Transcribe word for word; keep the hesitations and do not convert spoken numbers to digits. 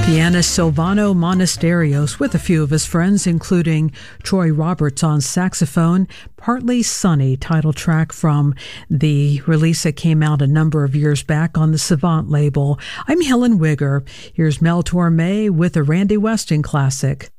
Pianist Silvano Monasterios with a few of his friends, including Troy Roberts on saxophone. Partly Sunny, title track from the release that came out a number of years back on the Savant label. I'm Helen Wigger. Here's Mel Torme with a Randy Weston classic,